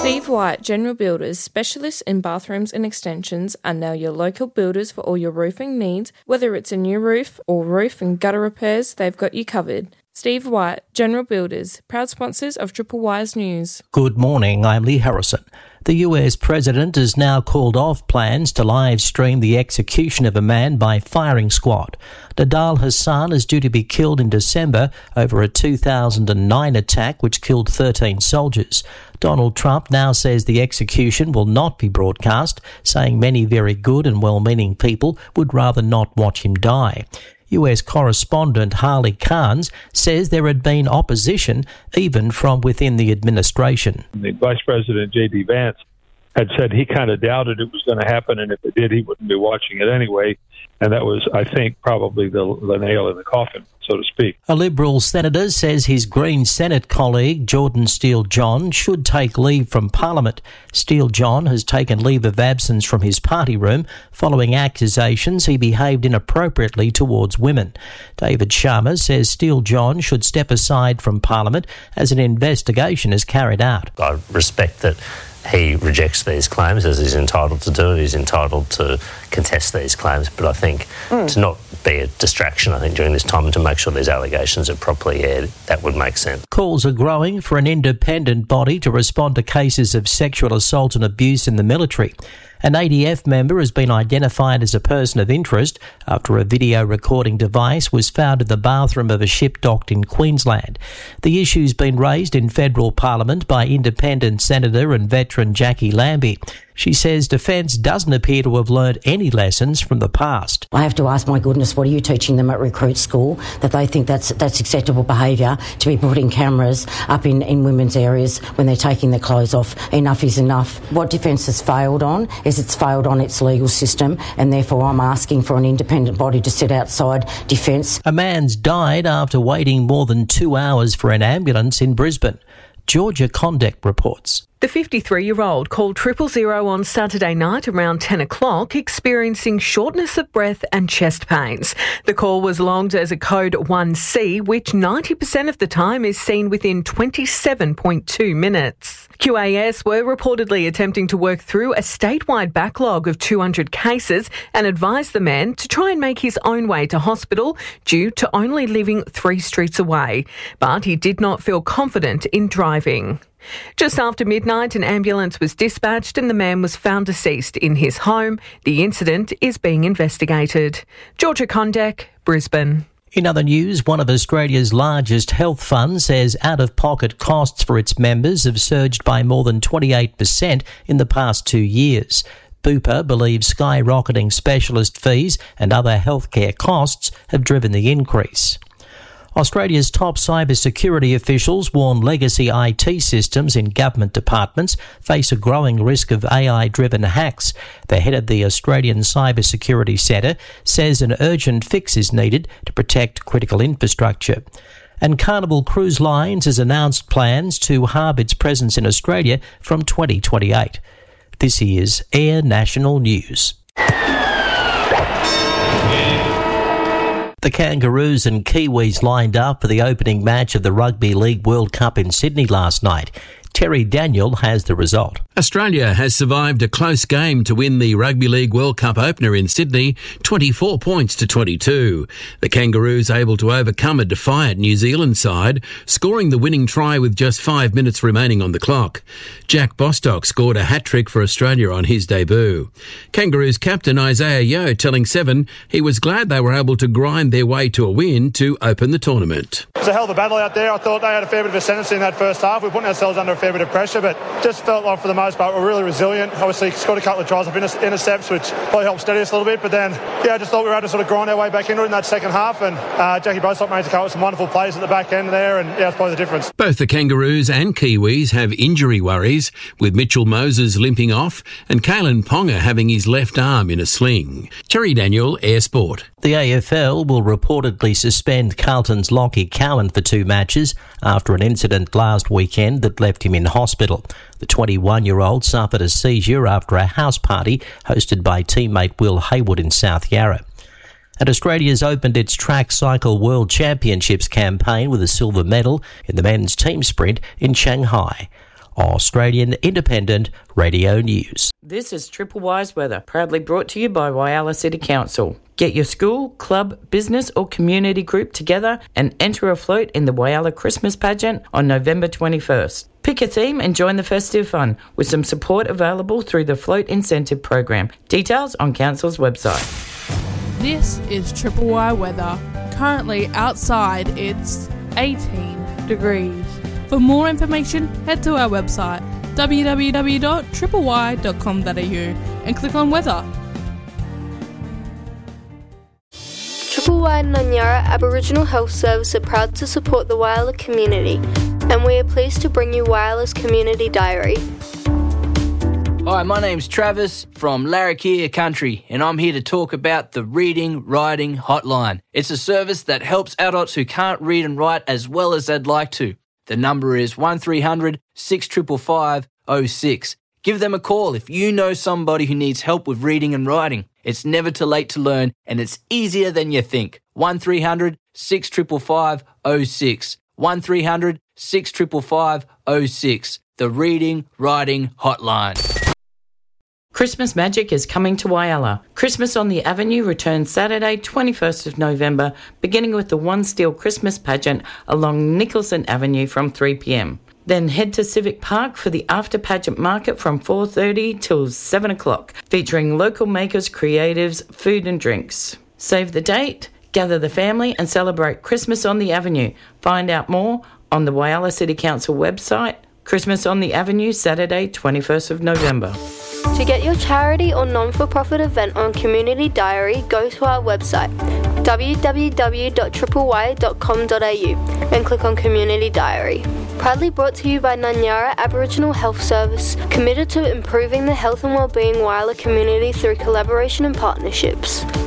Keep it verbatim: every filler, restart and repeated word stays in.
Steve White, General Builders, specialists in bathrooms and extensions, are now your local builders for all your roofing needs. Whether it's a new roof or roof and gutter repairs, they've got you covered. Steve White, General Builders, proud sponsors of Triple Wise News. Good morning, I'm Lee Harrison. The U S President has now called off plans to live stream the execution of a man by firing squad. Nidal Hasan is due to be killed in December over a two thousand nine attack which killed thirteen soldiers. Donald Trump now says the execution will not be broadcast, saying many very good and well-meaning people would rather not watch him die. U S correspondent Harley Carnes says there had been opposition even from within the administration. The Vice President J D Vance had said he kind of doubted it was going to happen, and if it did, he wouldn't be watching it anyway. And that was, I think, probably the, the nail in the coffin, so to speak. A Liberal senator says his Green Senate colleague, Jordan Steele-John, should take leave from Parliament. Steele-John has taken leave of absence from his party room following accusations he behaved inappropriately towards women. David Sharma says Steele-John should step aside from Parliament as an investigation is carried out. I respect that he rejects these claims, as he's entitled to do. He's entitled to contest these claims, but I think mm. to not be a distraction, I think, during this time, and to make sure these allegations are properly aired, that would make sense. Calls are growing for an independent body to respond to cases of sexual assault and abuse in the military. An A D F member has been identified as a person of interest after a video recording device was found in the bathroom of a ship docked in Queensland. The issue's been raised in federal parliament by independent senator and veteran Jackie Lambie. She says Defence doesn't appear to have learned any lessons from the past. I have to ask, my goodness, what are you teaching them at recruit school, that they think that's that's acceptable behaviour to be putting cameras up in, in women's areas when they're taking their clothes off? Enough is enough. What Defence has failed on is it's failed on its legal system, and therefore I'm asking for an independent body to sit outside Defence. A man's died after waiting more than two hours for an ambulance in Brisbane. Georgia Condek reports. The fifty-three-year-old called triple zero on Saturday night around ten o'clock, experiencing shortness of breath and chest pains. The call was logged as a code one C, which ninety percent of the time is seen within twenty-seven point two minutes. Q A S were reportedly attempting to work through a statewide backlog of two hundred cases and advised the man to try and make his own way to hospital due to only living three streets away. But he did not feel confident in driving. Just after midnight, an ambulance was dispatched and the man was found deceased in his home. The incident is being investigated. Georgia Condek, Brisbane. In other news, one of Australia's largest health funds says out-of-pocket costs for its members have surged by more than twenty-eight percent in the past two years. Bupa believes skyrocketing specialist fees and other healthcare costs have driven the increase. Australia's top cybersecurity officials warn legacy I T systems in government departments face a growing risk of A I-driven hacks. The head of the Australian Cybersecurity Centre says an urgent fix is needed to protect critical infrastructure. And Carnival Cruise Lines has announced plans to halve its presence in Australia from twenty twenty-eight. This is Air National News. The Kangaroos and Kiwis lined up for the opening match of the Rugby League World Cup in Sydney last night. Terry Daniel has the result. Australia has survived a close game to win the Rugby League World Cup opener in Sydney, twenty-four points to twenty-two. The Kangaroos able to overcome a defiant New Zealand side, scoring the winning try with just five minutes remaining on the clock. Jack Bostock scored a hat-trick for Australia on his debut. Kangaroos captain Isaiah Yeo telling Seven he was glad they were able to grind their way to a win to open the tournament. It was a hell of a battle out there. I thought they had a fair bit of ascendancy in that first half. We were putting ourselves under a fair bit of pressure, but just felt like for the most part we're really resilient. Obviously scored a couple of tries of intercepts, which probably helped steady us a little bit, but then yeah, I just thought we were able to sort of grind our way back into it in that second half, and uh, Jackie Bostock managed to come up with some wonderful plays at the back end there, and yeah, that's probably the difference. Both the Kangaroos and Kiwis have injury worries, with Mitchell Moses limping off and Kalen Ponga having his left arm in a sling. Terry Daniel, Air Sport. The A F L will reportedly suspend Carlton's Lockie Cowan for two matches after an incident last weekend that left him in hospital. The twenty-one-year-old suffered a seizure after a house party hosted by teammate Will Hayward in South Yarra. And Australia's opened its Track Cycle World Championships campaign with a silver medal in the men's team sprint in Shanghai. Australian Independent Radio News. This is Triple Y's weather, proudly brought to you by Whyalla City Council. Get your school, club, business or community group together and enter a float in the Whyalla Christmas pageant on November twenty-first. Pick a theme and join the festive fun with some support available through the Float Incentive Program. Details on Council's website. This is Triple Y weather. Currently outside it's eighteen degrees. For more information, head to our website w w w dot triple y dot com dot a u and click on weather. Triple Y Nanyara Aboriginal Health Service are proud to support the Whyalla community, and we are pleased to bring you Whyalla's Community Diary. Hi, my name's Travis from Larrakia Country, and I'm here to talk about the Reading Writing Hotline. It's a service that helps adults who can't read and write as well as they'd like to. The number is one three hundred six five five oh six. Give them a call if you know somebody who needs help with reading and writing. It's never too late to learn, and it's easier than you think. one three hundred six five five oh six. one three hundred six five five oh six. The Reading Writing Hotline. Christmas Magic is coming to Whyalla. Christmas on the Avenue returns Saturday, twenty-first of November, beginning with the One Steel Christmas pageant along Nicholson Avenue from three p m. Then head to Civic Park for the after pageant market from four thirty till seven o'clock, featuring local makers, creatives, food and drinks. Save the date, gather the family and celebrate Christmas on the Avenue. Find out more on the Whyalla City Council website. Christmas on the Avenue, Saturday, twenty-first of November. To get your charity or non-for-profit event on Community Diary, go to our website w w w dot triple y dot com dot a u and click on Community Diary. Proudly brought to you by Nanyara Aboriginal Health Service, committed to improving the health and wellbeing Whyalla community through collaboration and partnerships.